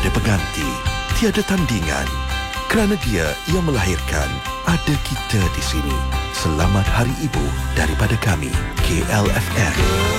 tiada pengganti, tiada tandingan. Kerana dia yang melahirkan, ada kita di sini. Selamat Hari Ibu daripada kami, KLFM.